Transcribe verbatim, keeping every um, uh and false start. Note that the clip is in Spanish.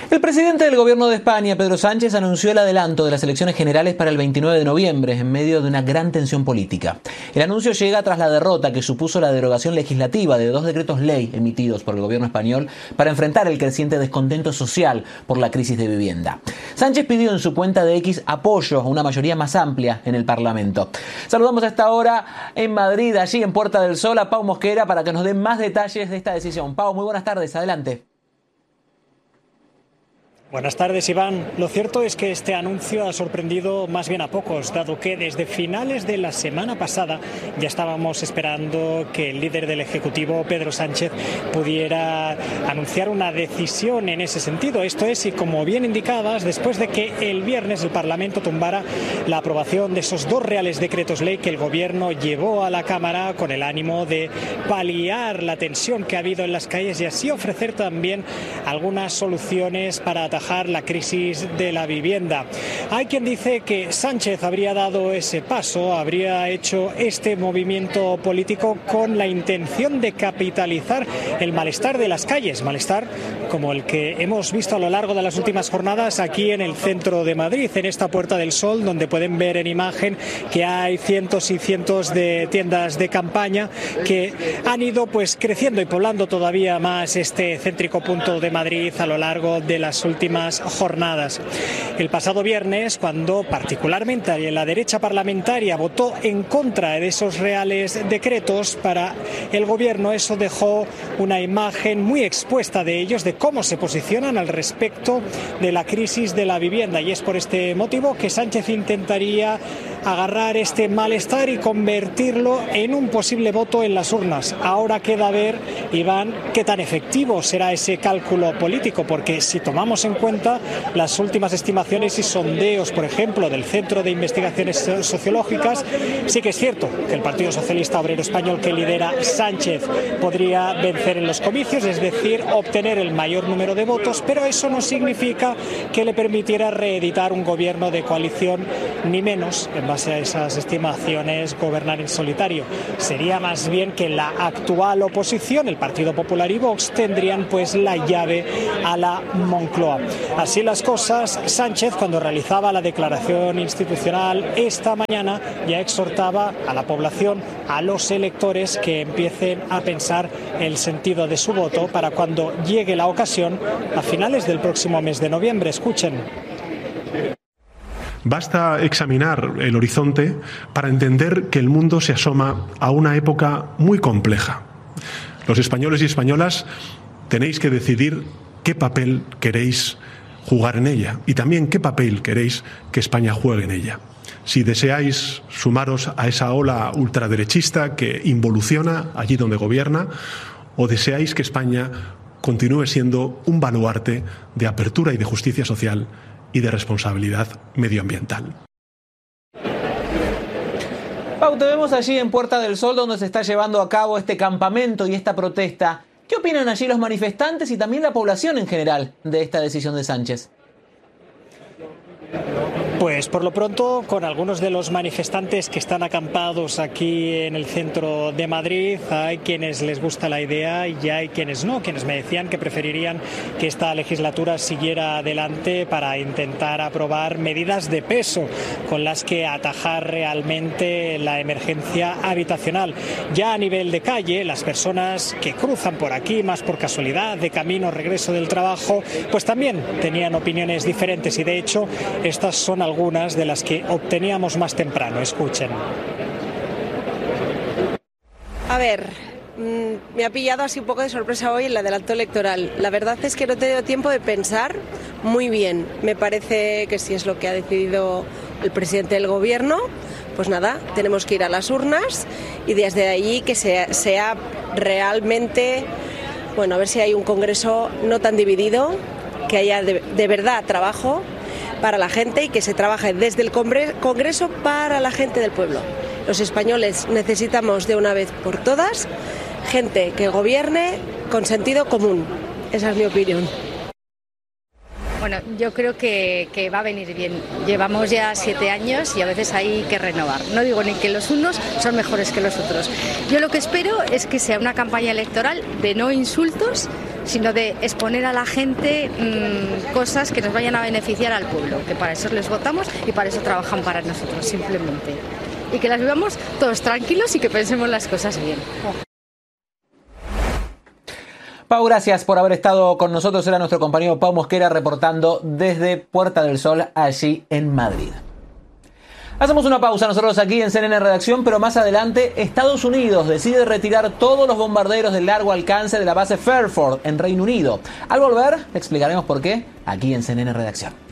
El presidente del gobierno de España, Pedro Sánchez, anunció el adelanto de las elecciones generales para el veintinueve de noviembre, en medio de una gran tensión política. El anuncio llega tras la derrota que supuso la derogación legislativa de dos decretos ley emitidos por el gobierno español para enfrentar el creciente descontento social por la crisis de vivienda. Sánchez pidió en su cuenta de X apoyo a una mayoría más amplia en el Parlamento. Saludamos a esta hora en Madrid, allí en Puerta del Sol, a Pau Mosquera para que nos dé más detalles de esta decisión. Pau, muy buenas tardes, adelante. Buenas tardes, Iván. Lo cierto es que este anuncio ha sorprendido más bien a pocos, dado que desde finales de la semana pasada ya estábamos esperando que el líder del Ejecutivo, Pedro Sánchez, pudiera anunciar una decisión en ese sentido. Esto es, y como bien indicabas, después de que el viernes el Parlamento tumbara la aprobación de esos dos reales decretos ley que el Gobierno llevó a la Cámara con el ánimo de paliar la tensión que ha habido en las calles y así ofrecer también algunas soluciones para atajar la crisis de la vivienda. Hay quien dice que Sánchez habría dado ese paso, habría hecho este movimiento político con la intención de capitalizar el malestar de las calles, malestar como el que hemos visto a lo largo de las últimas jornadas aquí en el centro de Madrid, en esta Puerta del Sol, donde pueden ver en imagen que hay cientos y cientos de tiendas de campaña que han ido pues creciendo y poblando todavía más este céntrico punto de Madrid a lo largo de las últimas jornadas. El pasado viernes, cuando particularmente la derecha parlamentaria votó en contra de esos reales decretos para el Gobierno, eso dejó una imagen muy expuesta de ellos, de cómo se posicionan al respecto de la crisis de la vivienda, y es por este motivo que Sánchez intentaría agarrar este malestar y convertirlo en un posible voto en las urnas. Ahora queda ver, Iván, qué tan efectivo será ese cálculo político, porque si tomamos en cuenta las últimas estimaciones y sondeos, por ejemplo, del Centro de Investigaciones Sociológicas, sí que es cierto que el Partido Socialista Obrero Español que lidera Sánchez podría vencer en los comicios, es decir, obtener el mayor número de votos, pero eso no significa que le permitiera reeditar un gobierno de coalición, ni menos, en base a esas estimaciones, gobernar en solitario. Sería más bien que la actual oposición, el Partido Popular y Vox, tendrían pues la llave a la Moncloa. Así las cosas, Sánchez, cuando realizaba la declaración institucional esta mañana, ya exhortaba a la población, a los electores, que empiecen a pensar el sentido de su voto para cuando llegue la ocasión a finales del próximo mes de noviembre. Escuchen. Basta examinar el horizonte para entender que el mundo se asoma a una época muy compleja. Los españoles y españolas tenéis que decidir qué papel queréis jugar en ella y también qué papel queréis que España juegue en ella. Si deseáis sumaros a esa ola ultraderechista que involuciona allí donde gobierna, o deseáis que España continúe siendo un baluarte de apertura y de justicia social y de responsabilidad medioambiental. Pau, te vemos allí en Puerta del Sol, donde se está llevando a cabo este campamento y esta protesta. ¿Qué opinan allí los manifestantes y también la población en general de esta decisión de Sánchez? Pues por lo pronto, con algunos de los manifestantes que están acampados aquí en el centro de Madrid, hay quienes les gusta la idea y hay quienes no, quienes me decían que preferirían que esta legislatura siguiera adelante para intentar aprobar medidas de peso con las que atajar realmente la emergencia habitacional. Ya a nivel de calle, las personas que cruzan por aquí, más por casualidad, de camino, regreso del trabajo, pues también tenían opiniones diferentes y de hecho estas son algunas de las que obteníamos más temprano. Escuchen. A ver, mmm, me ha pillado así un poco de sorpresa hoy el adelanto electoral. La verdad es que no he tenido tiempo de pensar muy bien. Me parece que si es lo que ha decidido el presidente del gobierno, pues nada, tenemos que ir a las urnas y desde allí que sea, sea realmente, bueno, a ver si hay un Congreso no tan dividido, que haya de, de verdad trabajo para la gente y que se trabaje desde el Congreso para la gente del pueblo. Los españoles necesitamos de una vez por todas gente que gobierne con sentido común. Esa es mi opinión. Bueno, yo creo que, que va a venir bien. Llevamos ya siete años y a veces hay que renovar. No digo ni que los unos son mejores que los otros. Yo lo que espero es que sea una campaña electoral de no insultos, sino de exponer a la gente mmm, cosas que nos vayan a beneficiar al pueblo, que para eso les votamos y para eso trabajan para nosotros, simplemente. Y que las vivamos todos tranquilos y que pensemos las cosas bien. Pau, gracias por haber estado con nosotros. Era nuestro compañero Pau Mosquera reportando desde Puerta del Sol, allí en Madrid. Hacemos una pausa nosotros aquí en C N N Redacción, pero más adelante Estados Unidos decide retirar todos los bombarderos de largo alcance de la base Fairford en Reino Unido. Al volver, explicaremos por qué aquí en C N N Redacción.